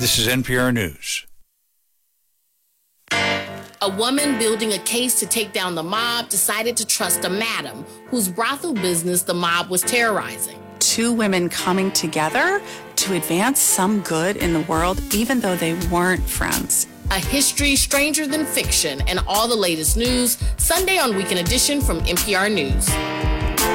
This is NPR News. A woman building a case to take down the mob decided to trust a madam whose brothel business the mob was terrorizing. Two women coming together to advance some good in the world, even though they weren't friends. A history stranger than fiction, and all the latest news, Sunday on Weekend Edition from NPR News.